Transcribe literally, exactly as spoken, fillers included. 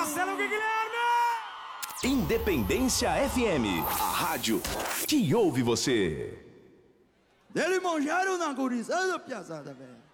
Marcelo Guilherme! Independência F M, a rádio que ouve você. Dele manjaram na gurizada, piazada, velho.